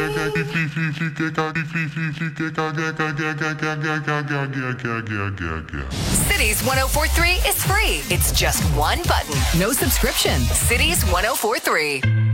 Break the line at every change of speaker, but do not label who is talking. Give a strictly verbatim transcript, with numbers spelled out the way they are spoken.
Cities one oh four three is free. It's just one button. No subscription. Cities one oh four three.